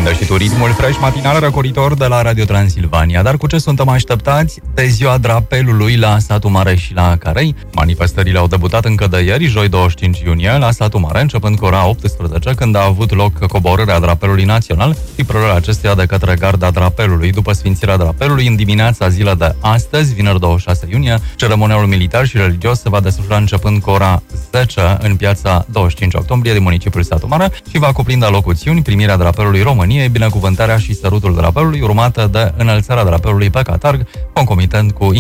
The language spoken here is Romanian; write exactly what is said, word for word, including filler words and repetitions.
prindă și tu ritmul fresh matinal răcoritor de la Radio Transilvania. Dar cu ce suntem așteptați de ziua drapelului la Satul Mare și la Carei? Manifestările au debutat încă de ieri, joi douăzeci și cinci iunie, la Satul Mare, începând cu ora optsprezece, când a avut loc coborârea drapelului național și prelarea acestuia de către garda drapelului. După sfințirea drapelului, în dimineața zilei de astăzi, vineri douăzeci și șase iunie, ceremonialul militar și religios se va desfășura începând cu ora zece în piața douăzeci și cinci octombrie din municipiul Satul Mare și va cuprinde alocuțiuni, primirea drapelului României, binecuvântarea și sărutul drapelului, urmată de înălțarea drapelului pe catarg, concomitent cu